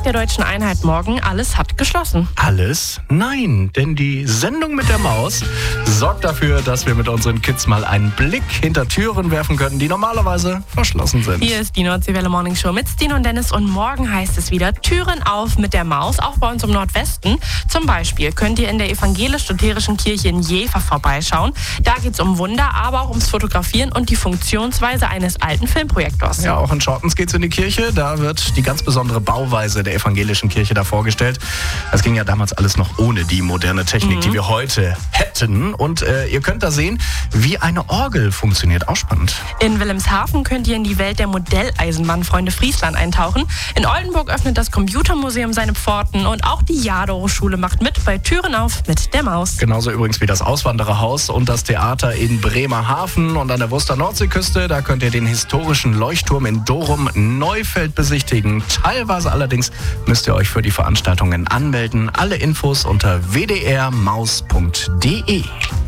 der Deutschen Einheit morgen, alles hat geschlossen. Alles? Nein, denn die Sendung mit der Maus sorgt dafür, dass wir mit unseren Kids mal einen Blick hinter Türen werfen können, die normalerweise verschlossen sind. Hier ist die Nordseewelle Morning Show mit Stine und Dennis und morgen heißt es wieder Türen auf mit der Maus, auch bei uns im Nordwesten. Zum Beispiel könnt ihr in der evangelisch-lutherischen Kirche in Jever vorbeischauen. Da geht es um Wunder, aber auch ums Fotografieren und die Funktionsweise eines alten Filmprojektors. Ja, auch in Schottens geht's in die Kirche. Da wird die ganz besondere Bauweise der evangelischen Kirche da vorgestellt. Das ging ja damals alles noch ohne die moderne Technik, die wir heute hätten. Und ihr könnt da sehen, wie eine Orgel funktioniert. Auch spannend. In Wilhelmshaven könnt ihr in die Welt der Modelleisenbahnfreunde Friesland eintauchen. In Oldenburg öffnet das Computermuseum seine Pforten und auch die Jadoro-Schule macht mit bei Türen auf mit der Maus. Genauso übrigens wie das Auswandererhaus und das Theater in Bremerhaven und an der Wurster Nordseeküste. Da könnt ihr den historischen Leuchtturm in Dorum-Neufeld besichtigen. Teilweise allerdings müsst ihr euch für die Veranstaltungen anmelden. Alle Infos unter wdrmaus.de.